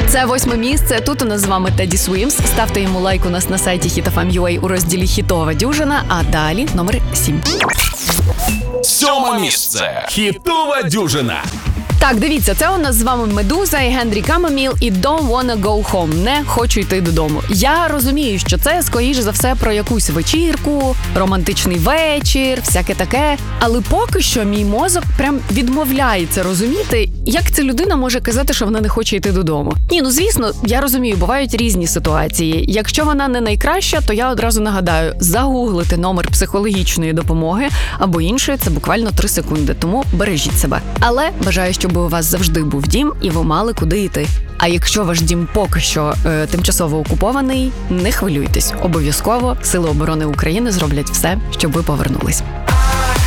Це 8-ме місце. Тут у нас з вами Теді Свімс. Ставте йому лайк у нас на сайті Hit.fm.ua у розділі «Хітова дюжина», а далі номер 7. 7-ме місце. Хітова дюжина. Так, дивіться, це у нас з вами Медуза і Генрі Камоміл і Don't Wanna Go Home. Не хочу йти додому. Я розумію, що це, скоріше за все, про якусь вечірку, романтичний вечір, всяке таке. Але поки що мій мозок прям відмовляється розуміти, як ця людина може казати, що вона не хоче йти додому. Ні, ну звісно, я розумію, бувають різні ситуації. Якщо вона не найкраща, то я одразу нагадаю, загуглити номер психологічної допомоги або іншої – це буквально 3 секунди. Тому бережіть себе. Але бажаю, щоб у вас завжди був дім і ви мали куди йти. А якщо ваш дім поки що тимчасово окупований, не хвилюйтесь. Обов'язково Сили оборони України зроблять все, щоб ви повернулись.